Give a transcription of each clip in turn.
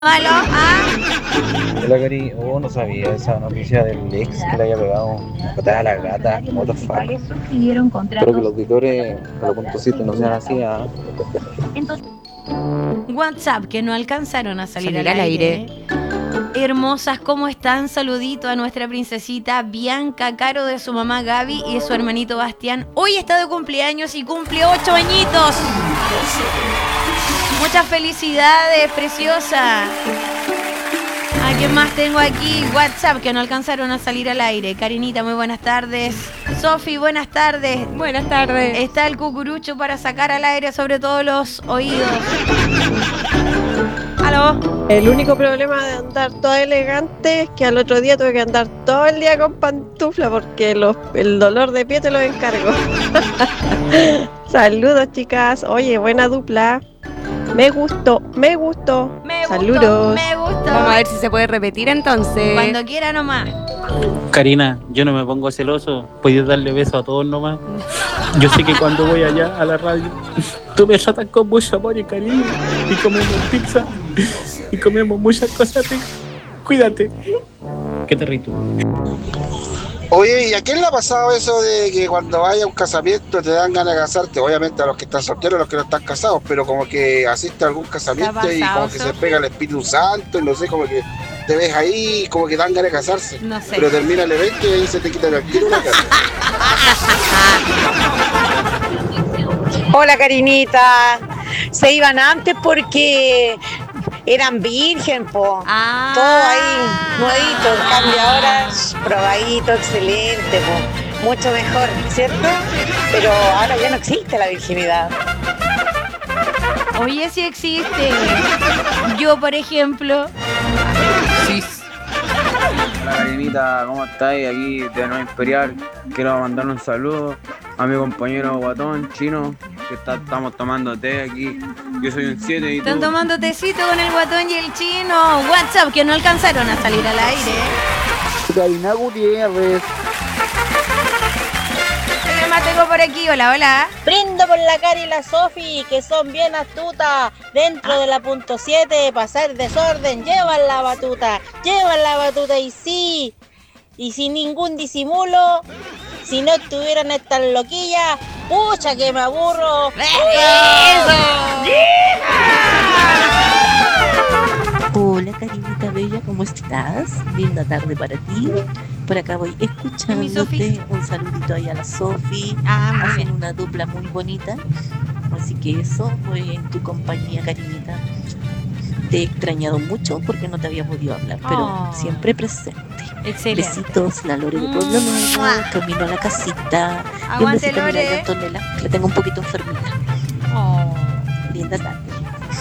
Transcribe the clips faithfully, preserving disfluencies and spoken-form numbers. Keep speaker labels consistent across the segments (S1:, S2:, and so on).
S1: Malo, ¿ah?
S2: Hola, Cari. Oh, no sabía esa noticia del ex que le había pegado una patada a la gata. What the fuck. Espero que los auditores de la punto siete no sean así, ¿ah?
S1: WhatsApp, que no alcanzaron a salir,
S3: Salir
S1: al,
S3: al
S1: aire.
S3: aire.
S1: Hermosas, ¿cómo están? Saludito a nuestra princesita Bianca Caro, de su mamá Gaby y de su hermanito Bastián. Hoy está de cumpleaños y cumple ocho añitos. Muchas felicidades, preciosa. ¿A quién más tengo aquí? WhatsApp, que no alcanzaron a salir al aire. Karinita, muy buenas tardes. Sofi, buenas tardes.
S3: Buenas tardes.
S1: Está el cucurucho para sacar al aire sobre todos los oídos. ¿Aló?
S4: El único problema de andar toda elegante es que al otro día tuve que andar todo el día con pantufla porque los, el dolor de pie te lo encargo. Saludos, chicas. Oye, buena dupla. Me gustó, me gustó.
S1: Me
S4: Saludos.
S1: gustó, me gustó.
S3: Vamos a ver si se puede repetir entonces.
S1: Cuando quiera nomás.
S5: Karina, yo no me pongo celoso. Puedes darle beso a todos nomás. Yo sé que cuando voy allá a la radio, tú me tratas con mucho amor y cariño. Y comemos pizza. Y comemos muchas cosas ricas. Cuídate. ¿Qué te ríes tú?
S6: Oye, ¿y a quién le ha pasado eso de que cuando vaya a un casamiento te dan ganas de casarte? Obviamente a los que están solteros, a los que no están casados, pero como que asiste a algún casamiento y como que se pega el Espíritu Santo y no sé, como que te ves ahí como que dan ganas de casarse.
S1: No sé.
S6: Pero termina el evento y ahí se te quita el tiro una cara.
S7: Hola, Karinita. Se iban antes porque eran virgen, po.
S1: Ah.
S7: Todo ahí, nuevito. En cambio ahora, probadito, excelente, po. Mucho mejor, ¿cierto? Pero ahora ya no existe la virginidad.
S1: Oye, sí existe. Yo, por ejemplo.
S3: Sí.
S8: Hola, Karinita, ¿cómo estáis? Aquí de Nueva Imperial. Quiero mandar un saludo a mi compañero Guatón Chino, que está, estamos tomando té aquí. Yo soy un siete y tú.
S1: Están tomando tecito con el Guatón y el Chino. WhatsApp, que no alcanzaron a salir al aire.
S8: Karina Gutiérrez.
S1: ¿Qué más tengo por aquí? Hola, hola.
S9: Brindo por la Cari y la Sofi, que son bien astutas. Dentro de la punto siete, pasar desorden, llevan la batuta, llevan la batuta y sí, y sin ningún disimulo, si no estuvieran estas loquillas, pucha que me aburro.
S1: ¡Eso!
S10: Hola, Karinita Bella, ¿cómo estás? Linda tarde para ti. Por acá voy escuchándote. Un saludito ahí a la Sofi.
S1: Ah, muy
S10: Hacen
S1: bien.
S10: una dupla muy bonita. Así que eso, voy en tu compañía, Karinita. Te he extrañado mucho porque no te había podido hablar, pero
S1: Oh.
S10: siempre presente.
S1: Excelente.
S10: Besitos, la Lore de Pueblo Nuevo,
S1: ¡Mua!
S10: camino a la casita. Y un
S1: Aguante,
S10: besito a mi
S1: Lore.
S10: gallo Antonella, que la tengo un poquito enfermita.
S1: Oh.
S10: Linda tarde.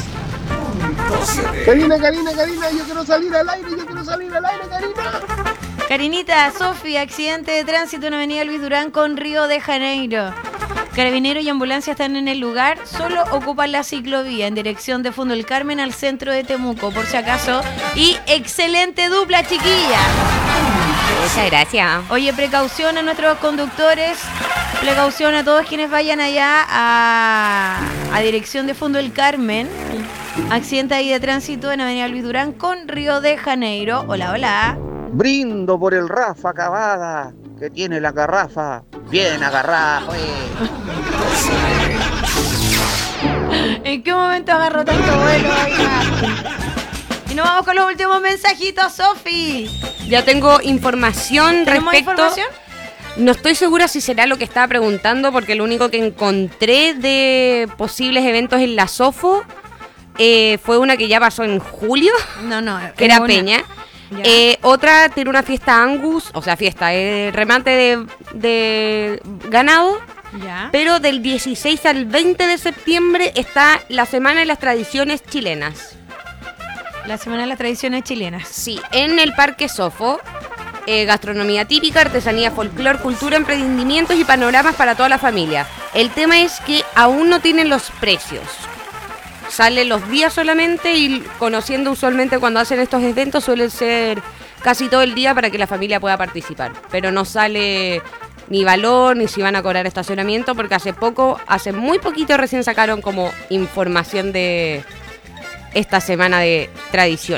S6: Karina, Karina, Karina, yo quiero salir al aire, yo quiero salir al aire, Karina.
S1: Karinita, Sofi, accidente de tránsito en Avenida Luis Durán con Río de Janeiro. Carabineros y ambulancia están en el lugar, solo ocupan la ciclovía en dirección de Fondo del Carmen al centro de Temuco, por si acaso. Y excelente dupla, chiquilla.
S3: Muchas gracias.
S1: Oye, precaución a nuestros conductores, precaución a todos quienes vayan allá a, a dirección de Fondo del Carmen. Accidente ahí de tránsito en Avenida Luis Durán con Río de Janeiro. Hola, hola.
S8: Brindo por el Rafa Cavada, que tiene la garrafa bien agarrada, pues.
S1: ¿En qué momento agarró tanto vuelo, oiga? Y nos vamos con los últimos mensajitos, Sofi.
S3: Ya tengo información
S1: ¿Tenemos
S3: respecto.
S1: información?
S3: No estoy segura si será lo que estaba preguntando, porque lo único que encontré de posibles eventos en la Sofo eh, fue una que ya pasó en julio,
S1: No, no.
S3: que era
S1: una.
S3: Peña.
S1: Ya.
S3: Eh, otra tiene una fiesta Angus, o sea, fiesta, eh, remate de, de ganado.
S1: Ya.
S3: Pero del dieciséis al veinte de septiembre está la Semana de las Tradiciones Chilenas.
S1: La Semana de las Tradiciones Chilenas.
S3: Sí, en el Parque Sofo. Eh, gastronomía típica, artesanía, folclor, cultura, emprendimientos y panoramas para toda la familia. El tema es que aún no tienen los precios. Sale los días solamente y conociendo usualmente cuando hacen estos eventos suele ser casi todo el día para que la familia pueda participar. Pero no sale ni valor, ni si van a cobrar estacionamiento, porque hace poco, hace muy poquito recién sacaron como información de, esta semana de tradición.